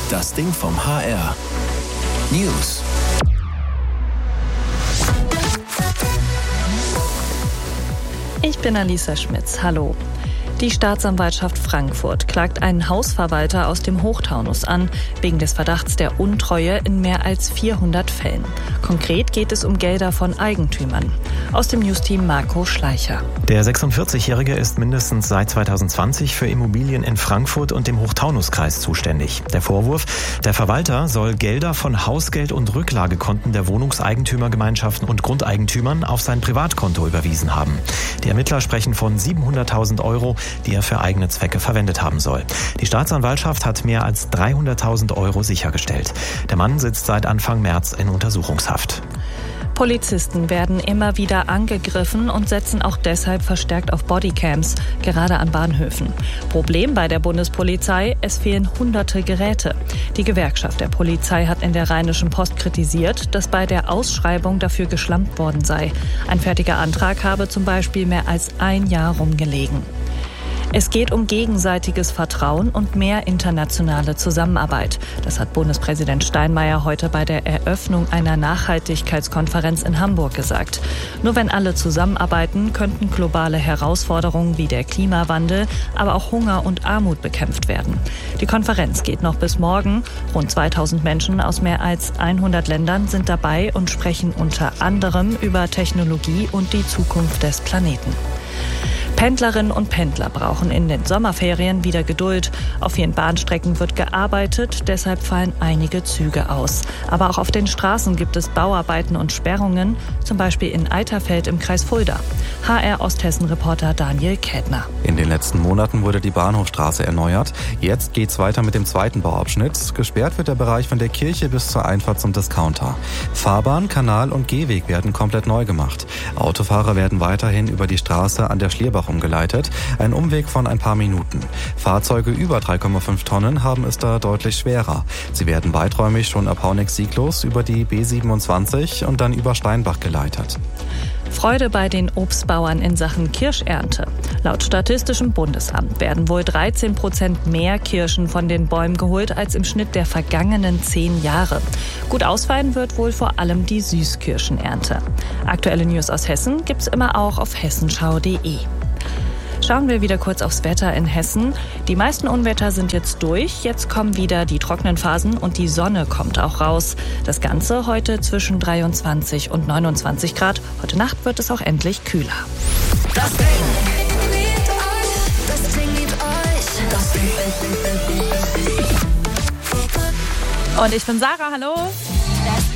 Das Ding vom HR. News. Ich bin Alisa Schmitz. Hallo. Die Staatsanwaltschaft Frankfurt klagt einen Hausverwalter aus dem Hochtaunus an, wegen des Verdachts der Untreue in mehr als 400 Fällen. Konkret geht es um Gelder von Eigentümern. Aus dem Newsteam Marco Schleicher. Der 46-Jährige ist mindestens seit 2020 für Immobilien in Frankfurt und dem Hochtaunuskreis zuständig. Der Vorwurf: Der Verwalter soll Gelder von Hausgeld- und Rücklagekonten der Wohnungseigentümergemeinschaften und Grundeigentümern auf sein Privatkonto überwiesen haben. Die Ermittler sprechen von 700.000 Euro, die er für eigene Zwecke verwendet haben soll. Die Staatsanwaltschaft hat mehr als 300.000 Euro sichergestellt. Der Mann sitzt seit Anfang März in Untersuchungshaft. Polizisten werden immer wieder angegriffen und setzen auch deshalb verstärkt auf Bodycams, gerade an Bahnhöfen. Problem bei der Bundespolizei: Es fehlen hunderte Geräte. Die Gewerkschaft der Polizei hat in der Rheinischen Post kritisiert, dass bei der Ausschreibung dafür geschlampt worden sei. Ein fertiger Antrag habe zum Beispiel mehr als ein Jahr rumgelegen. Es geht um gegenseitiges Vertrauen und mehr internationale Zusammenarbeit. Das hat Bundespräsident Steinmeier heute bei der Eröffnung einer Nachhaltigkeitskonferenz in Hamburg gesagt. Nur wenn alle zusammenarbeiten, könnten globale Herausforderungen wie der Klimawandel, aber auch Hunger und Armut bekämpft werden. Die Konferenz geht noch bis morgen. Rund 2000 Menschen aus mehr als 100 Ländern sind dabei und sprechen unter anderem über Technologie und die Zukunft des Planeten. Pendlerinnen und Pendler brauchen in den Sommerferien wieder Geduld. Auf vielen Bahnstrecken wird gearbeitet, deshalb fallen einige Züge aus. Aber auch auf den Straßen gibt es Bauarbeiten und Sperrungen, zum Beispiel in Eiterfeld im Kreis Fulda. HR Osthessen-Reporter Daniel Kädner. In den letzten Monaten wurde die Bahnhofstraße erneuert. Jetzt geht's weiter mit dem zweiten Bauabschnitt. Gesperrt wird der Bereich von der Kirche bis zur Einfahrt zum Discounter. Fahrbahn, Kanal und Gehweg werden komplett neu gemacht. Autofahrer werden weiterhin über die Straße an der Schlierbach umgeleitet. Ein Umweg von ein paar Minuten. Fahrzeuge über 3,5 Tonnen haben es da deutlich schwerer. Sie werden weiträumig schon ab Hauneck-Sieglos über die B27 und dann über Steinbach geleitet. Freude bei den Obstbauern in Sachen Kirschernte. Laut Statistischem Bundesamt werden wohl 13% mehr Kirschen von den Bäumen geholt als im Schnitt der vergangenen 10 Jahre. Gut ausfallen wird wohl vor allem die Süßkirschenernte. Aktuelle News aus Hessen gibt's immer auch auf hessenschau.de. Schauen wir wieder kurz aufs Wetter in Hessen. Die meisten Unwetter sind jetzt durch. Jetzt kommen wieder die trockenen Phasen und die Sonne kommt auch raus. Das Ganze heute zwischen 23 und 29 Grad. Heute Nacht wird es auch endlich kühler. Das Ding liebt euch. Das Ding liebt euch. Das Ding. Und ich bin Sarah, hallo.